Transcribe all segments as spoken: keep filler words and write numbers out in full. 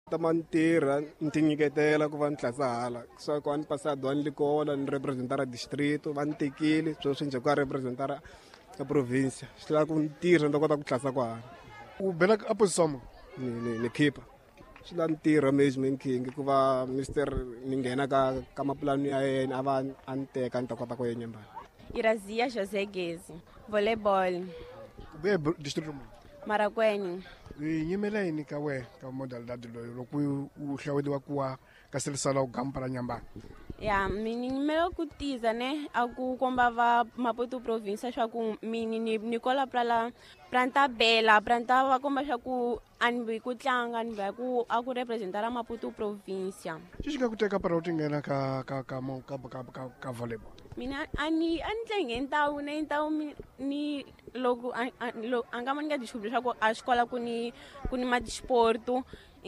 Tamantirra, ntinyiketela ku va ni tlasa so ko ni pasado ani likola ni representara distrito va ntekile so swi nje ku representara ka province swi la ku ntirha ndo kota ku tlasa kwa u bela opposition ni ni ni keeper swi la ntirha management king ku va mister ni nghena ka ka maplano ya yena a va anteka ni ta kota ku ya Nyambani. Irazia José Gezi, volleyball. be distrito Marakwena. nyimela yini ka we ka modalidade loyi loko u hlawuriwa kuwa ka selisala u gampara Nyambani? Ya mini nyimela ku tiza ne a ku komba va Maputo province swa ku mini ni Nicola prala pranta bela pranta va komba swa ku anbi ku tlanga ni va ku a ku representara Maputo province. Xi xi nga ku teka para u tingena ka ka ka ka ka ka ka volleyball? Mina ani ani tlenge ntawu ne ntawu ni loko anga mani nga dixubri swa ku a xikola ku ni ku ni madisporto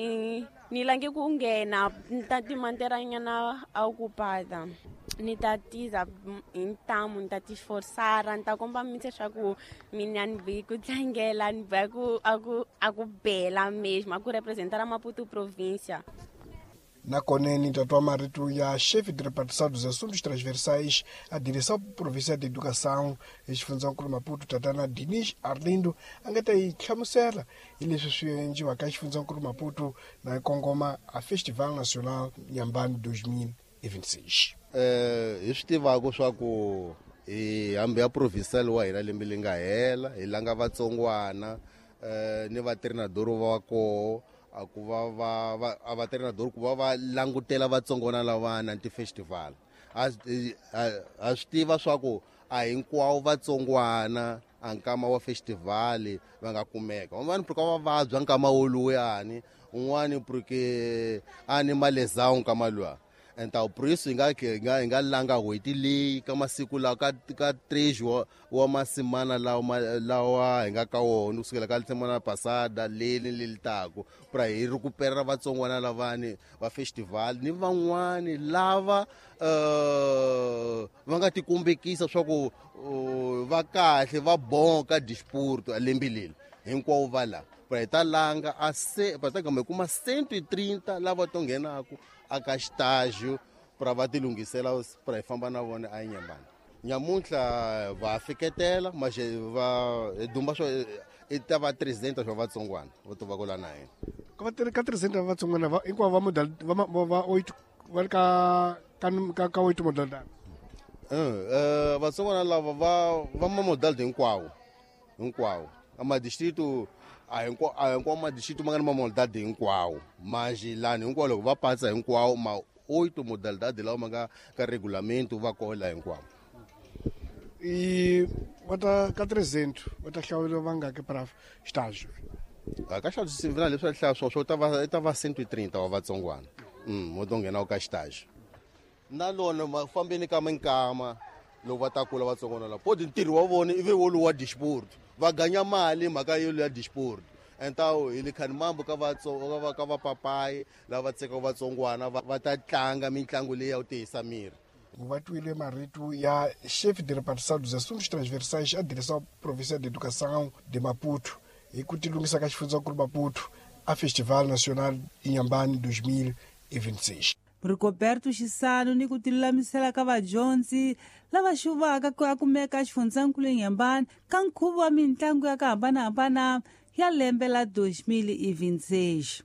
ni lange ku nghena ni ta timanteranyana a ocupada ni ta tiza hi ntamu ni ta tisforsara ni ta komba mise swa ku mina ni vi ku tlangela ni va ku a ku a ku bela mesmo a ku representara Maputo província. Na Conene, da tua marito e a chefe de repartição dos assuntos transversais, a direção provincial de educação, a função com Maputo, Tatana Diniz Arlindo, angata e chamusela, ele sucede a caixa função com Maputo na Congoma, a Festival Nacional Nyambani dois mil e vinte e seis. Eh, estive a gostar com e a provincial wa ira lembelinga ela, ilanga vatsongwana, eh, ne va treinador wa ko a ku va va va va treinador ku va va langutela vatsongwana lavana anti festival a a swi tiva swa ku a hinkwawo vatsongwana a nkama wa festival va nga kumeka un'wana porque va vabya nkama woluyani un'wana porque ani malezao nkama luwa enta por isso inga inga inga langa hweti leyi ka masiku lawa ka ka três wa wa masimana lawa lawa hinga ka wona kusukela ka semana passada leli leli tako pra hi recupera vatsongwana lavani va festival ni van'wani lava uh, va nga tikombekisa swa ku uh, va kahle va bonka disporto a lembe leli hinkwawo va la pra hi ta langa a se pa ta gambe kuma cento e trinta lava to nghenaka aka estágio para va tilungisela para famba na vona a Nyambani. Nyamuntlha va fiketela mas va dumba swo itava trezentos va vatsongwana vo to va kula na yena. Ka va ka trezentos va vatsongwana va inko va modal va va oito va ka ka ka oito modalidade. Eh vatsongwana lava va va modal de hinkwawo hinkwawo ama distrito a hinkwawo a hinkwawo ma distrito mangana ma modalidade hinkwawo mas lani hinkwawo loko va pasa hinkwawo ma oito modalidade lawa ma nga ka regulamento va kola hinkwawo. E vata ka trezentos vata hlawula vangaki para estágio? A caixa de civil ali só só só tava tava cento e trinta wa vatsongwana hum mo to nghena ka estágio na lona ma fambeni kama nkama loko va ta kula vatsongwana la podi ntirho wa vona ive wo wa disporto va ganya mali mhaka yo ya disporto entawo ili khani mambo ka vatsongo ka va papai lava tseka vatsongwana va ta tlanga mitlangu leyi ya u tihisa miri. Va twile marito ya chefe de repartição dos assuntos transversais a direção provincial de educação de Maputo e ku tilungisa ka xifundzankulu Maputo a Festival Nacional Nyambani dois mil e vinte e seis. Ricoberto Xisano ni ku tilulamisela ka vadyondzi lava xuvaka ku ya kumeka xifundzankulu Nyambani ka nkhuvo wa mitlangu ya ku hambanahambana ya lembe la dois mil e vinte e seis.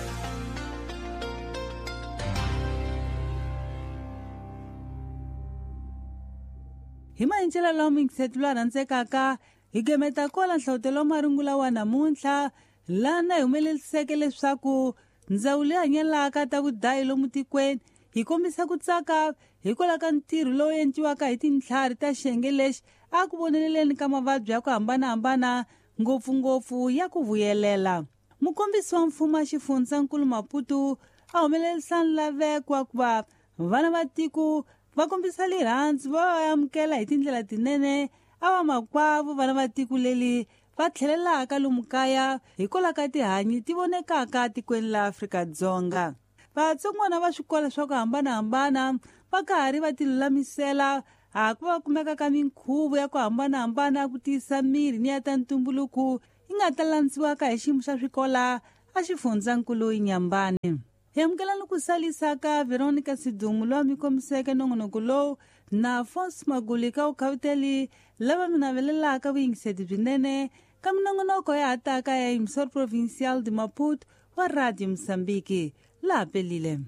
Hi maendlelo lawa mingsetu lwa rhandsekaka hi gemeta kola nhlawutelo marungula wa namuntlha lana hi humeleliseke leswaku ndzawulo leyi hanyelaka ta vudayi lomu tikweni hi kombisa ku tsaka hikwalaho ka ntirho lowu endliwaka hi tintlhari ta xiyenge lexi a ku voneleleni ka mavabyi ya ku hambanahambana ngopfungopfu ya ku vuyelela. Mukombisi wa mfumo wa xifundzankulu Maputo a humelerisa nlaveko wa ku va vana va tiko va kombisa lirhandzu va amukela hi tindlela tinene a va makwavo vana va tiko leli va tlhelelaka lomu kaya hikwalaho ka tihanyi ti vonekaka tikweni la Afrika-Dzonga. Vatsongwana va swikola swa ku hambanahambana va karhi va tilulamisela a ku va kumeka ka minkhuvo ya ku hambanahambana ku tiyisa miri ni ya ta ntumbuluko yi nga ta landziwaka hi xiyimo xa swikola a xifundzankulu Inyambane. Hi amukela ni ku salisa ka Veronica Sidumu lowa mi khomiseke nongonoko lowu na Force Maguli ka ukhaviteli lava mi navelelaka vuyingiseti byinene ka minongonoko ya hataka ya Emissora Provincial de Maputo wa Radio Msambiki laha pelile.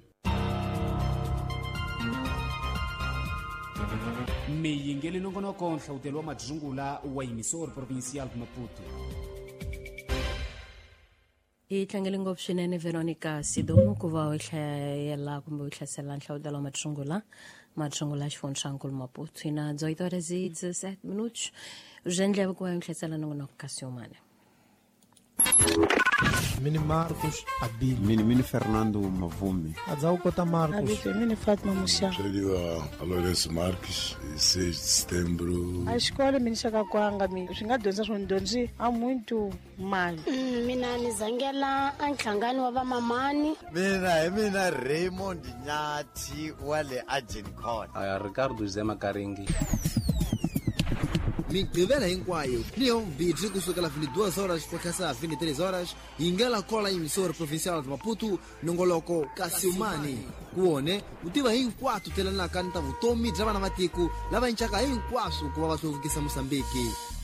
miyingeli nongonoko nhlawutelo wa madzungula wa Emissora Provincial de Maputo. I tlangele ngopfu swinene Veronica Sidumu ku va u hlayela kumbe u hlasela nhlawutelo wa madzungula madzungula a xifundza xa nkulu Maputo. Ina dezoito horas e dezessete minutos. Ujendle ku va u hlasela nongonoko ka Siumane. Mini Marcos Abílio. Mini Mini Fernando Mavumi. Adzau Cota Marcos. Abílio, Mini Fátima Muxá. Seria a Lourenço Marques, seis de setembro. A escola Mini Chakakwanga, swi nga dyondza swindyondzi há muito mal. Mina ni zangela anhlangani wa vamamani. Mina hi mina Raymond Nyati wa le Agencon. Aya Ricardo Zema Karingi. Migqibela hinkwayo niyo mbitsi kusukela vinte e duas horas kufikisa vinte e três horas ingela kola Emissora Provincial de Maputo nongoloko ka Siumane kuone utiva hinkwato telanaka nta vutomi bya vana va tiko lava hinchaka hinkwaswo ku va va hluvukisa Mosambiki.